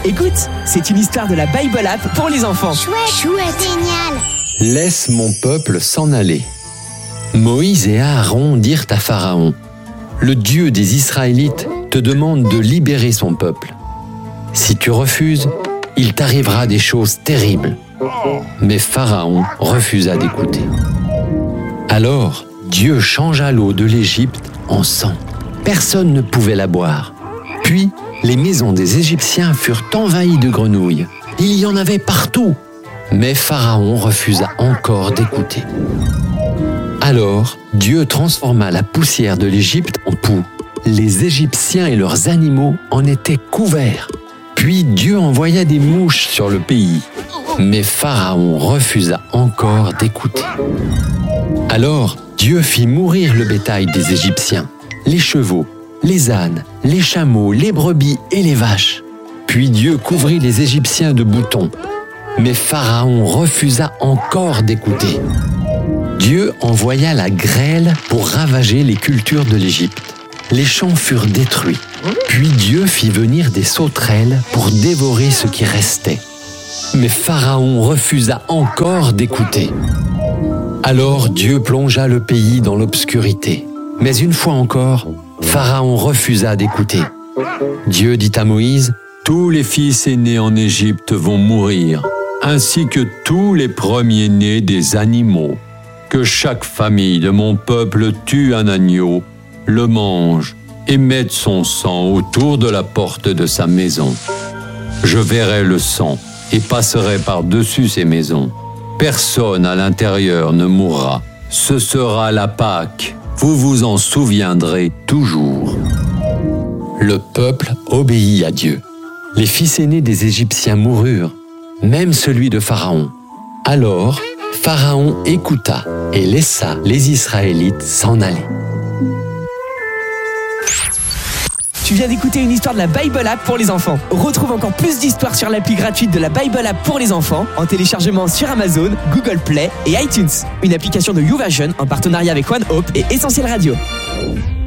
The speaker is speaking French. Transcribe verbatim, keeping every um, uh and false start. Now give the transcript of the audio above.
Écoute, c'est une histoire de la Bible App pour les enfants. Chouette, chouette, génial. Laisse mon peuple s'en aller. Moïse et Aaron dirent à Pharaon, « Le Dieu des Israélites te demande de libérer son peuple. Si tu refuses, il t'arrivera des choses terribles. » Mais Pharaon refusa d'écouter. Alors, Dieu changea l'eau de l'Égypte en sang. Personne ne pouvait la boire. Puis, les maisons des Égyptiens furent envahies de grenouilles. Il y en avait partout. Mais Pharaon refusa encore d'écouter. Alors, Dieu transforma la poussière de l'Égypte en poux. Les Égyptiens et leurs animaux en étaient couverts. Puis Dieu envoya des mouches sur le pays. Mais Pharaon refusa encore d'écouter. Alors, Dieu fit mourir le bétail des Égyptiens, les chevaux, les ânes, les chameaux, les brebis et les vaches. Puis Dieu couvrit les Égyptiens de boutons. Mais Pharaon refusa encore d'écouter. Dieu envoya la grêle pour ravager les cultures de l'Égypte. Les champs furent détruits. Puis Dieu fit venir des sauterelles pour dévorer ce qui restait. Mais Pharaon refusa encore d'écouter. Alors Dieu plongea le pays dans l'obscurité. Mais une fois encore, Pharaon refusa d'écouter. Dieu dit à Moïse, « Tous les fils aînés en Égypte vont mourir, ainsi que tous les premiers-nés des animaux. Que chaque famille de mon peuple tue un agneau, le mange et mette son sang autour de la porte de sa maison. Je verrai le sang et passerai par-dessus ces maisons. Personne à l'intérieur ne mourra. Ce sera la Pâque. Vous vous en souviendrez toujours. » Le peuple obéit à Dieu. Les fils aînés des Égyptiens moururent, même celui de Pharaon. Alors, Pharaon écouta et laissa les Israélites s'en aller. Tu viens d'écouter une histoire de la Bible App pour les enfants. Retrouve encore plus d'histoires sur l'appli gratuite de la Bible App pour les enfants en téléchargement sur Amazon, Google Play et iTunes. Une application de YouVersion en partenariat avec One Hope et Essentiel Radio.